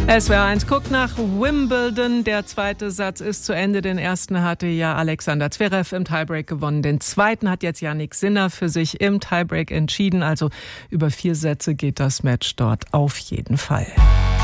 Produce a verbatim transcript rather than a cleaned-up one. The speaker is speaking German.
S W R eins guckt nach Wimbledon. Der zweite Satz ist zu Ende. Den ersten hatte ja Alexander Zverev im Tiebreak gewonnen. Den zweiten hat jetzt Jannik Sinner für sich im Tiebreak entschieden. Also über vier Sätze geht das Match dort auf jeden Fall.